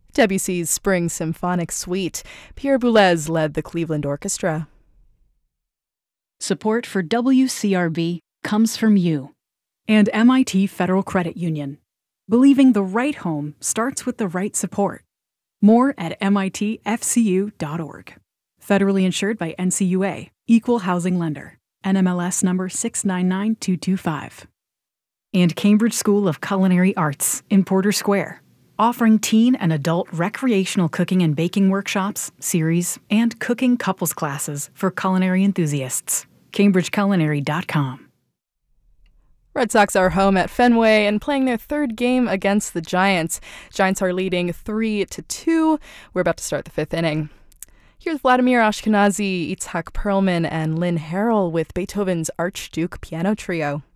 Debussy's Spring Symphonic Suite. Pierre Boulez led the Cleveland Orchestra. Support for WCRB comes from you and MIT Federal Credit Union. Believing the right home starts with the right support. More at mitfcu.org. Federally insured by NCUA, Equal Housing Lender, NMLS number 699225. And Cambridge School of Culinary Arts in Porter Square, offering teen and adult recreational cooking and baking workshops, series, and cooking couples classes for culinary enthusiasts. CambridgeCulinary.com. Red Sox are home at Fenway and playing their third game against the Giants. Giants are leading 3-2. We're about to start the fifth inning. Here's Vladimir Ashkenazy, Itzhak Perlman, and Lynn Harrell with Beethoven's Archduke Piano Trio.